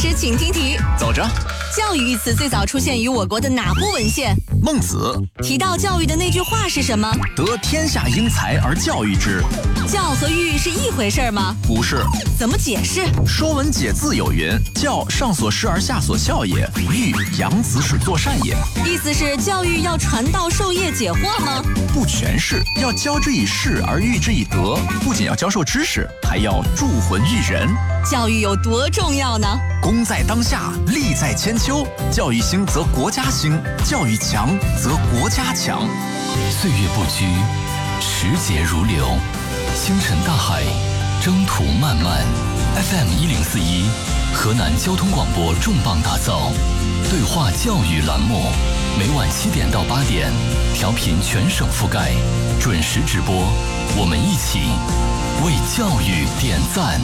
师请听题。 走着。 教育一词最早出现于我国的哪部文献？ 孟子。 提到教育的那句话是什么？ 得天下英才而教育之。 教和育是一回事吗？ 不是。 怎么解释？ 说文解字有云：教，上所施而下所效也；育，养子使作善也。 意思是教育要传道授业解惑吗？ 不全是，要教之以事而育之以德，不仅要教授知识，还要铸魂育人。 教育有多重要呢？ 功在当下，利在千秋。教育兴则国家兴，教育强则国家强。 岁月不居，时节如流，星辰大海，征途漫漫。FM 1041，河南交通广播重磅打造对话教育栏目，每晚7点到8点，调频全省覆盖，准时直播。我们一起为教育点赞。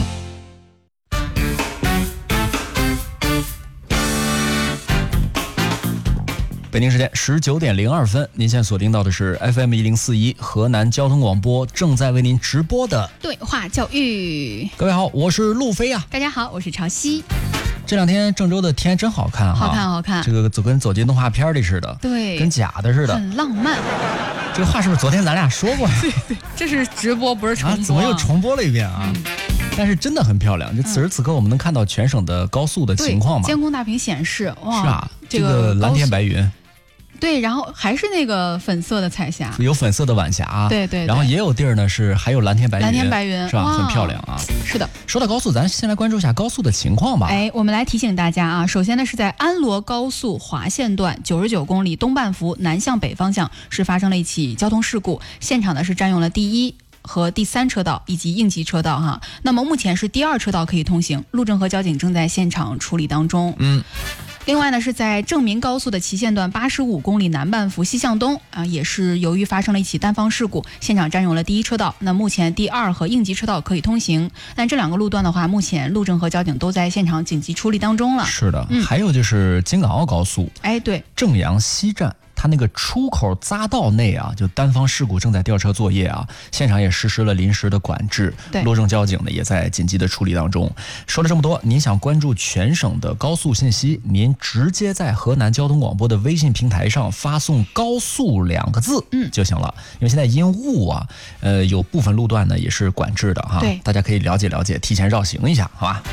北京时间19点02分，您现在锁定到的是 FM 1041河南交通广播正在为您直播的对话教育。 各位好，我是路飞啊。 大家好，我是潮汐。 这两天郑州的天真好看哈， 好看， 这个跟走进动画片里似的， 对， 跟假的似的， 很浪漫。 这个话是不是昨天咱俩说过呀？ 对，这是直播不是重播， 怎么又重播了一遍啊？但是真的很漂亮，就此时此刻我们能看到全省的高速的情况嘛？ 监控大屏显示，哇， 是啊，这个蓝天白云。 对，然后还是那个粉色的彩霞， 有粉色的晚霞， 对， 然后也有地儿呢是还有蓝天白云，是吧？很漂亮啊。 是的。 说到高速，咱先来关注一下高速的情况吧。 我们来提醒大家啊，首先呢是在安罗高速华县段99公里东半幅南向北方向是发生了一起交通事故，现场呢是占用了第1和第3车道以及应急车道哈。那么目前是第2车道可以通行，路政和交警正在现场处理当中。另外呢，是在正民高速的祁县段85公里南半幅西向东啊，也是由于发生了一起单方事故，现场占用了第1车道。那目前第2和应急车道可以通行，但这2个路段的话，目前路政和交警都在现场紧急处理当中了。 是的，还有就是京港澳高速， 对， 正阳西站。它那个出口匝道内啊，就单方事故正在调车作业啊，现场也实施了临时的管制，路政交警呢也在紧急的处理当中。说了这么多，您想关注全省的高速信息，您直接在河南交通广播的微信平台上发送“高速”2个字就行了。因为现在因雾啊，有部分路段呢也是管制的哈，大家可以了解了解，提前绕行一下，好吧？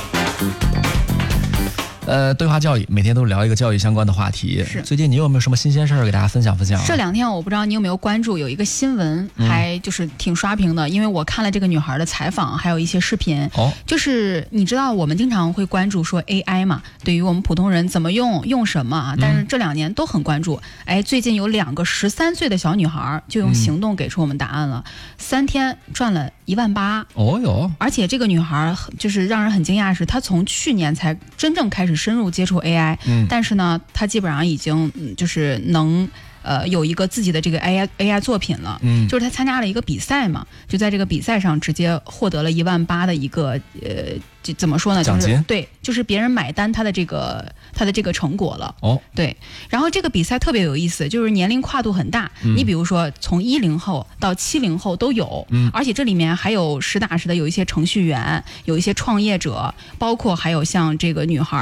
对话教育，每天都聊一个教育相关的话题。最近你有没有什么新鲜事儿给大家分享分享？ 这2天我不知道你有没有关注，有一个新闻还就是挺刷屏的，因为我看了这个女孩的采访，还有一些视频。就是你知道我们经常会关注说 AI 嘛，对于我们普通人怎么用什么啊？但是这2年都很关注。最近有2个13岁的小女孩就用行动给出我们答案了，3天赚了18000。 哦哟！ 而且这个女孩就是让人很惊讶，是她从去年才真正开始深入接触 AI，但是呢，她基本上已经就是能有一个自己的这个 AI 作品了，就是她参加了一个比赛嘛，就在这个比赛上直接获得了18000的一个怎么说呢？ 奖金？ 对，就是别人买单他的这个成果了。对。然后这个比赛特别有意思，就是年龄跨度很大。你比如说从10后到70后都有，而且这里面还有实打实的有一些程序员，有一些创业者，包括还有像这个女孩